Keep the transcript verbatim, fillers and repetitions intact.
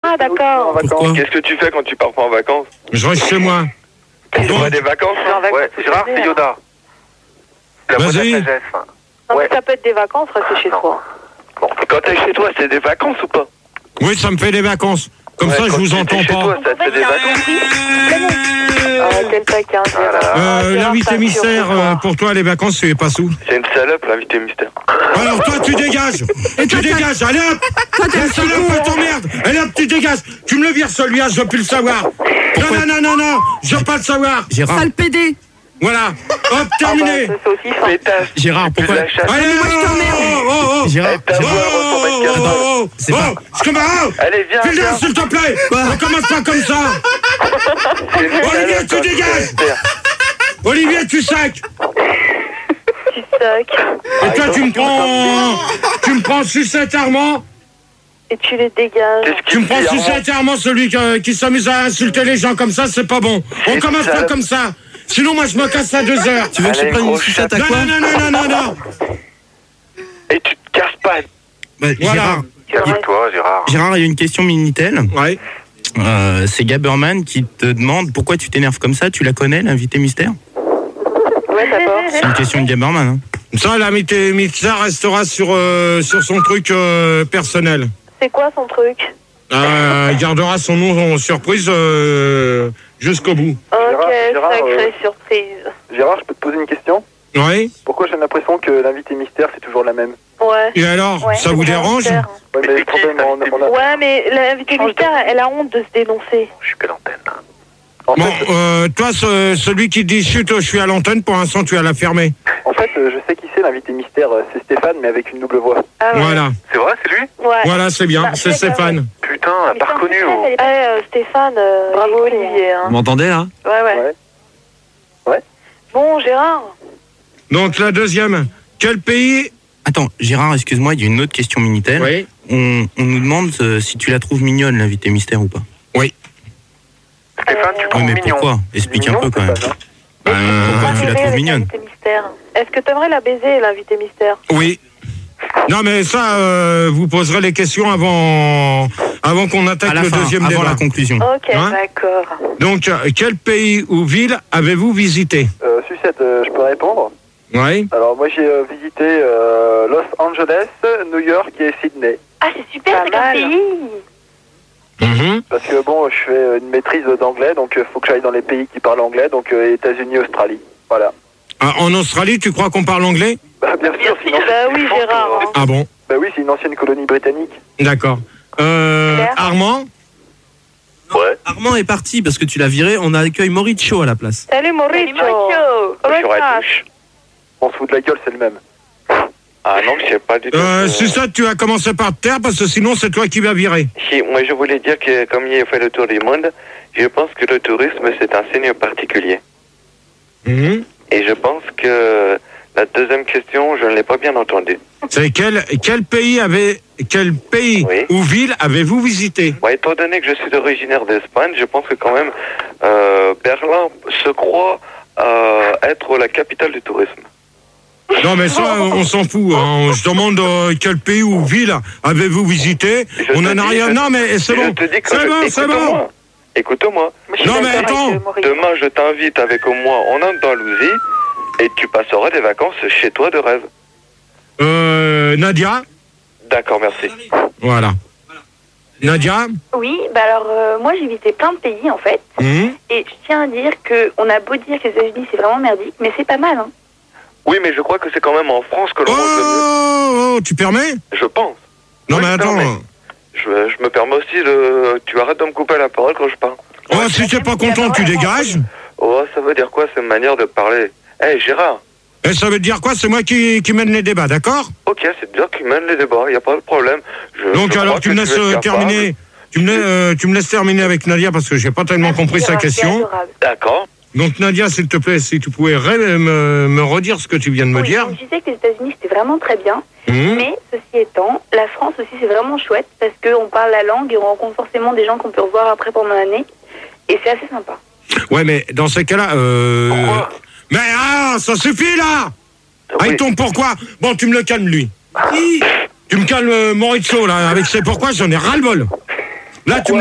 Ah, d'accord. Pourquoi ? Qu'est-ce que tu fais quand tu pars pas en vacances ? Je reste chez moi. Tu vas des vacances ? Ouais, Gérard, c'est Yoda. La voix de la Vas-y. sagesse. Non, Ouais. mais ça peut être des vacances, rester chez toi. Quand t'es chez toi, c'est des vacances ou pas ? Oui, ça me fait des vacances. Comme Ouais, ça, je quand vous tu entends es chez pas. toi, ça te fait des vacances. Ah, quel taquin, Gérard. Euh, Ah, Gérard, L'invité ça mystère, surprend. euh, pour toi, les vacances, tu es pas sous. C'est une salope, l'invité mystère. Alors toi, tu dégages. Tu dégages. Allez hop. La salope t'emmerde. Allez hop, tu dégages. Tu me le vires, celui-là, je veux plus le savoir. Non, non, non, non, non. Je veux pas le savoir. Gérard, Sale pédé. Voilà. Hop, Ah, bah, terminé. ça, c'est aussi fin. Pétasse. Gérard, Tu pourquoi la chasses. Allez, moi, je oh, t'emmerde. oh, oh, oh. Gérard, Ta voix, elle ressemble à une Oh, casserole. oh, oh, C'est oh, pas- je commence. Oh, Allez, viens, File viens. s'il te plaît. On commence pas comme ça. C'est une Olivier, salope, tu l'invité dégages. mystère. Olivier, tu sacs. Tu sacs. Et toi, tu me prends. Tu me prends sucette Armand. Et tu les dégages. Qu'est-ce Tu qu'il me prends dit, Armand ? sucette Armand, celui qui, qui s'amuse à insulter les gens comme ça, c'est pas bon. On C'est commence ça. pas comme ça. Sinon, moi, je me casse à deux heures. tu veux que je Allez, prenne une gros sucette à Non, quoi? non, non, non, non, non. Et tu te casses pas. Bah, Voilà. Gérard, Calme-toi, Gérard. Gérard, il y a une question Minitel. Ouais. Euh, c'est Gaberman qui te demande pourquoi tu t'énerves comme ça. Tu la connais, l'invité mystère? Ouais, d'accord. C'est une question de Gaberman. Hein. Ça, l'invité mystère restera sur, euh, sur son truc euh, personnel. C'est quoi son truc? Euh, il gardera son nom en surprise euh, jusqu'au bout. Ok, Gérard, sacrée euh, surprise. Gérard, je peux te poser une question ? Oui. Pourquoi j'ai l'impression que l'invité mystère, c'est toujours la même ? Ouais. Et alors, Ouais, ça vous c'est dérange? mystère. Ouais, mais le problème, on, on a... Ouais, mais l'invité mystère, elle a honte de se dénoncer. Je suis qu'à l'antenne. En Bon, fait, euh, toi, ce- celui qui dit chut, je suis à l'antenne, pour l'instant, tu as la fermer. en fait euh, je sais qui c'est l'invité mystère, euh, c'est Stéphane, mais avec une double voix. Ah ouais. Voilà. C'est vrai, c'est lui ? Ouais. Voilà, c'est bien, Bah, c'est d'accord, Stéphane. Putain, Mais pas sans reconnu. succès, oh. elle est- Eh, euh, Stéphane, euh, bravo Olivier. Hein. Vous m'entendez là? Ouais, ouais, Ouais. Bon, Gérard. Donc, la deuxième. Quel pays... Attends, Gérard, excuse-moi, il y a une autre question Minitel. Oui. On, on nous demande euh, si tu la trouves mignonne, l'invité mystère ou pas. Oui. Stéphane, tu Oui, trouves mais mignon. pourquoi? Explique un Mignon, peu quand même. Stéphane, hein. Euh, Pourquoi tu la trouves mignonne? Est-ce que t'aimerais la baiser, l'invité mystère? Oui. Non, mais ça, euh, vous poserez les questions avant, avant qu'on attaque À la le fin, deuxième avant débat. la conclusion. Ok, Hein d'accord. Donc, euh, quel pays ou ville avez-vous visité? Euh, Sucette, euh, je peux répondre ? Oui. Alors, moi, j'ai euh, visité euh, Los Angeles, New York et Sydney. Ah, c'est super, c'est comme pays. Mhm. Parce que, bon, je fais euh, une maîtrise d'anglais, donc il faut que j'aille dans les pays qui parlent anglais, donc euh, États-Unis, Australie. Voilà. Ah, en Australie, tu crois qu'on parle anglais? Bah, bien sûr, sinon... Bah oui, Gérard. hein. Ah bon? Bah oui, c'est une ancienne colonie britannique. D'accord. Euh, Claire Armand? Ouais. Armand est parti parce que tu l'as viré. On a accueilli Mauricio à la place. Salut Mauricio. Comment Je suis ça? touche. On se fout de la gueule, c'est le même. Ah non, je sais pas du tout. Euh, que- c'est ça, tu as commencé par te taire parce que sinon c'est toi qui vas virer. Si, moi je voulais dire que comme il a fait le tour du monde, je pense que le tourisme c'est un signe particulier. Mhm. Et je pense que la deuxième question, je ne l'ai pas bien entendue. C'est quel, quel pays avait, quel pays Oui. ou ville avez-vous visité? Ouais, étant donné que je suis originaire d'Espagne, je pense que quand même euh, Berlin se croit euh, être la capitale du tourisme. Non mais ça, on s'en fout. Hein. Je demande euh, quel pays ou ville avez-vous visité? Je On te en a dis rien. que- Non mais c'est Je bon. te dis que C'est je- bon, c'est bon. écoute-moi. Écoute-moi. Non mais attends. Demain, je t'invite avec moi en Andalousie et tu passeras des vacances chez toi de rêve. Euh, Nadia. D'accord, merci. Voilà. Nadia. Oui, bah alors euh, moi j'ai visité plein de pays en fait, Mhm. et je tiens à dire que on a beau dire que les États-Unis c'est vraiment merdique, mais c'est pas mal. Hein. Oui, mais je crois que c'est quand même en France que l'on Oh, mange le oh, oh, tu permets? mieux. Je pense. Non Oui, mais je attends. permets. Je, je me permets aussi de... Tu arrêtes de me couper la parole quand je parle. Oh, si t'es pas content, tu dégages. Oh, ça veut dire quoi, cette manière de parler? Eh, Gérard. Et ça veut dire quoi? C'est moi qui, qui mène les débats, d'accord? Ok, c'est bien qu'il mène les débats, il n'y a pas de problème. Je, Donc je alors crois tu que me laisses vas être euh, capable. terminer. Tu me, laisses, euh, tu me laisses terminer avec Nadia parce que j'ai pas tellement compris sa Gérard, c'est question. adorable. D'accord. Donc Nadia, s'il te plaît, si tu pouvais ré- me, me redire ce que tu viens de me Oui, dire. donc je disais que les États-Unis c'était vraiment très bien, Mhm. mais ceci étant, la France aussi c'est vraiment chouette parce qu'on parle la langue et on rencontre forcément des gens qu'on peut revoir après pendant l'année, et c'est assez sympa. Ouais, mais dans ces cas-là, euh... Pourquoi mais ah, ça suffit là. Avec Oui. ton pourquoi. Bon, tu me le calmes lui. Tu me calmes euh, Maurizio là avec ses pourquoi, j'en ai ras le bol. Là, tu me